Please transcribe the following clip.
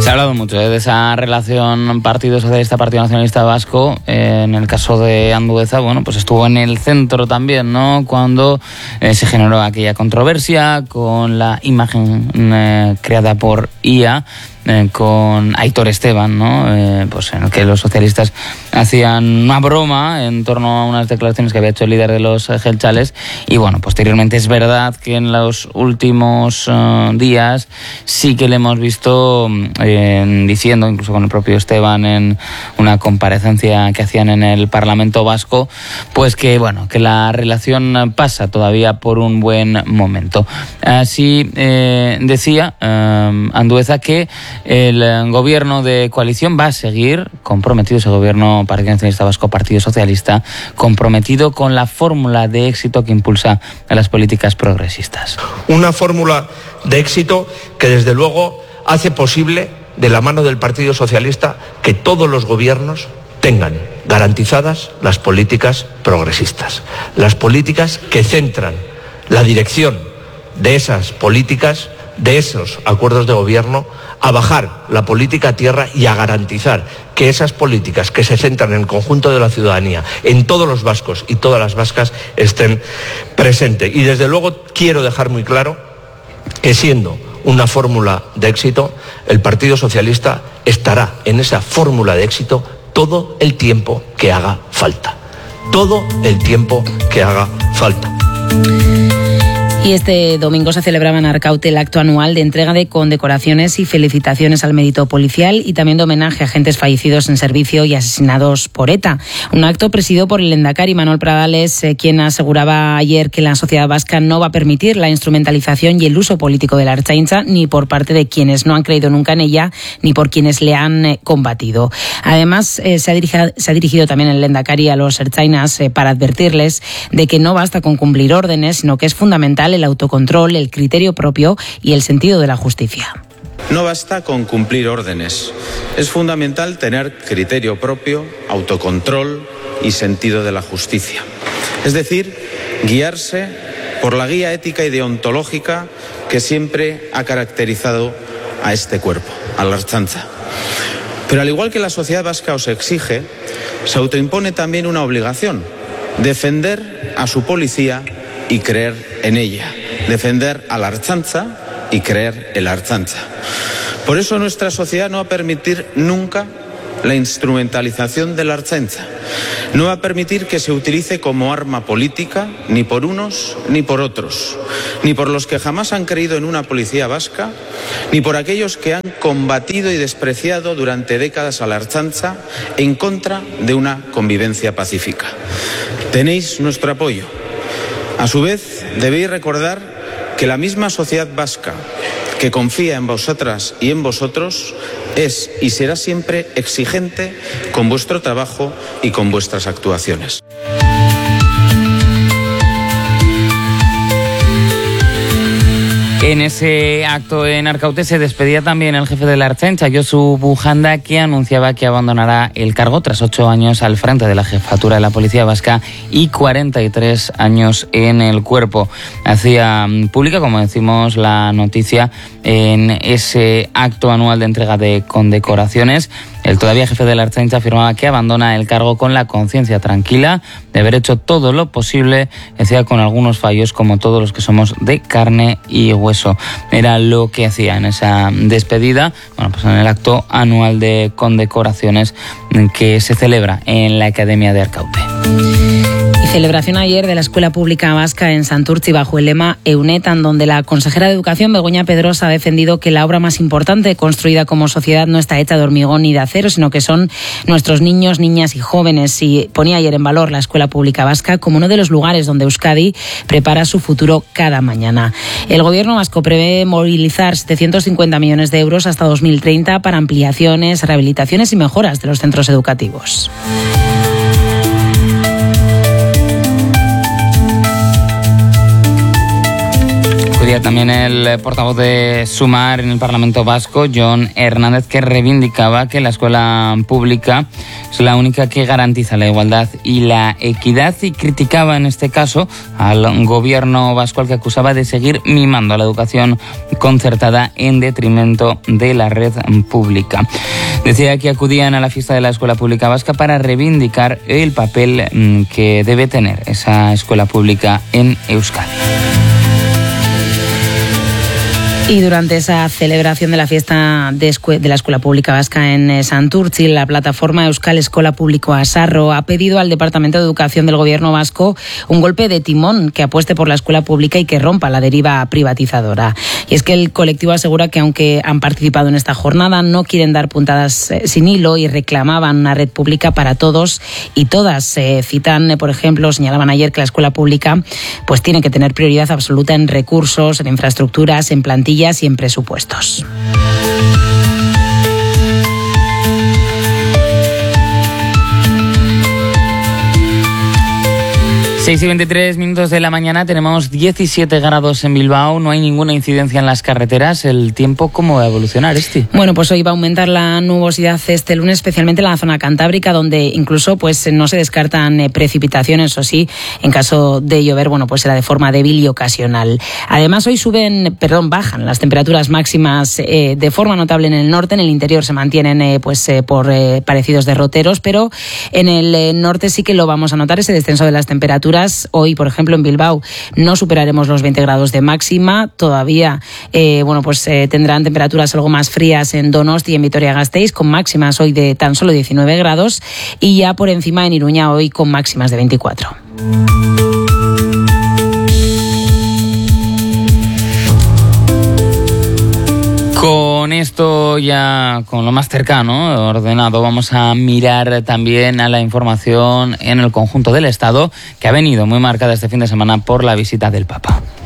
Se ha hablado mucho de esa relación Partido Socialista, Partido Nacionalista Vasco. En el caso de Andueza, bueno, pues estuvo en el centro también, ¿no? Cuando se generó aquella controversia con la imagen creada por IA, con Aitor Esteban, ¿no? Pues en el que los socialistas hacían una broma en torno a unas declaraciones que había hecho el líder de los Jeltzales. Y bueno, posteriormente es verdad que en los últimos días sí que le hemos visto diciendo, incluso con el propio Esteban en una comparecencia que hacían en el Parlamento Vasco, pues que bueno, que la relación pasa todavía por un buen momento. Así decía Andueza que el gobierno de coalición va a seguir comprometido, ese gobierno Partido Nacionalista Vasco, Partido Socialista, comprometido con la fórmula de éxito que impulsa a las políticas progresistas. Una fórmula de éxito que desde luego hace posible, de la mano del Partido Socialista, que todos los gobiernos tengan garantizadas las políticas progresistas, las políticas que centran la dirección de esas políticas, de esos acuerdos de gobierno, a bajar la política a tierra y a garantizar que esas políticas que se centran en el conjunto de la ciudadanía, en todos los vascos y todas las vascas, estén presentes. Y desde luego quiero dejar muy claro que, siendo una fórmula de éxito, el Partido Socialista estará en esa fórmula de éxito todo el tiempo que haga falta. Todo el tiempo que haga falta. Y este domingo se celebraba en Arkaute el acto anual de entrega de condecoraciones y felicitaciones al mérito policial y también de homenaje a agentes fallecidos en servicio y asesinados por ETA. Un acto presidido por el lehendakari Manuel Pradales, quien aseguraba ayer que la sociedad vasca no va a permitir la instrumentalización y el uso político de la Ertzaintza, ni por parte de quienes no han creído nunca en ella, ni por quienes le han combatido. Además, se ha dirigido también el lehendakari a los ertzainas para advertirles de que no basta con cumplir órdenes, sino que es fundamental el autocontrol, el criterio propio y el sentido de la justicia. No basta con cumplir órdenes. Es fundamental tener criterio propio, autocontrol y sentido de la justicia. Es decir, guiarse por la guía ética y deontológica que siempre ha caracterizado a este cuerpo, a la Ertzaintza. Pero al igual que la sociedad vasca os exige, se autoimpone también una obligación: defender a su policía y creer en ella, defender a la Ertzaintza y creer en la Ertzaintza. Por eso nuestra sociedad no va a permitir nunca la instrumentalización de la Ertzaintza. No va a permitir que se utilice como arma política, ni por unos ni por otros, ni por los que jamás han creído en una policía vasca, ni por aquellos que han combatido y despreciado durante décadas a la Ertzaintza en contra de una convivencia pacífica. Tenéis nuestro apoyo. A su vez, debéis recordar que la misma sociedad vasca que confía en vosotras y en vosotros es y será siempre exigente con vuestro trabajo y con vuestras actuaciones. En ese acto en Arkaute se despedía también el jefe de la Ertzaintza, Josu Bujanda, que anunciaba que abandonará el cargo tras 8 años al frente de la jefatura de la Policía Vasca y 43 años en el cuerpo. Hacía pública, como decimos, la noticia en ese acto anual de entrega de condecoraciones. El todavía jefe de la Ertzaintza afirmaba que abandona el cargo con la conciencia tranquila de haber hecho todo lo posible, decía, con algunos fallos, como todos los que somos de carne y hueso. Era lo que hacía en esa despedida, bueno, pues en el acto anual de condecoraciones que se celebra en la Academia de Arkaute. Y celebración ayer de la Escuela Pública Vasca en Santurtzi bajo el lema EUNETAN, donde la consejera de Educación, Begoña Pedrosa, ha defendido que la obra más importante construida como sociedad no está hecha de hormigón ni de acero, sino que son nuestros niños, niñas y jóvenes. Y ponía ayer en valor la Escuela Pública Vasca como uno de los lugares donde Euskadi prepara su futuro cada mañana. El gobierno vasco prevé movilizar 750 millones de euros hasta 2030 para ampliaciones, rehabilitaciones y mejoras de los centros educativos. Pedía también el portavoz de Sumar en el Parlamento Vasco, Jon Hernández, que reivindicaba que la escuela pública es la única que garantiza la igualdad y la equidad, y criticaba en este caso al gobierno vasco, al que acusaba de seguir mimando a la educación concertada en detrimento de la red pública. Decía que acudían a la fiesta de la escuela pública vasca para reivindicar el papel que debe tener esa escuela pública en Euskadi. Y durante esa celebración de la fiesta de la Escuela Pública Vasca en Santurtzi, la plataforma Euskal Eskola Publikoa Sarro ha pedido al Departamento de Educación del Gobierno vasco un golpe de timón que apueste por la escuela pública y que rompa la deriva privatizadora. Y es que el colectivo asegura que aunque han participado en esta jornada, no quieren dar puntadas sin hilo y reclamaban una red pública para todos y todas. Citan, por ejemplo, señalaban ayer que la escuela pública pues tiene que tener prioridad absoluta en recursos, en infraestructuras, en plantillas y en presupuestos. 6:23 de la mañana, tenemos 17 grados en Bilbao, no hay ninguna incidencia en las carreteras. ¿El tiempo cómo va a evolucionar, Esti? Bueno, pues hoy va a aumentar la nubosidad este lunes, especialmente en la zona cantábrica, donde incluso pues no se descartan precipitaciones, o sí, en caso de llover, bueno, pues será de forma débil y ocasional. Además, hoy bajan las temperaturas máximas de forma notable en el norte. En el interior se mantienen por parecidos derroteros, pero en el norte sí que lo vamos a notar, ese descenso de las temperaturas. Hoy, por ejemplo, en Bilbao no superaremos los 20 grados de máxima. Todavía tendrán temperaturas algo más frías en Donosti y en Vitoria-Gasteiz, con máximas hoy de tan solo 19 grados. Y ya por encima en Iruña hoy con máximas de 24. Con esto ya, con lo más cercano, ordenado, vamos a mirar también a la información en el conjunto del Estado, que ha venido muy marcada este fin de semana por la visita del Papa.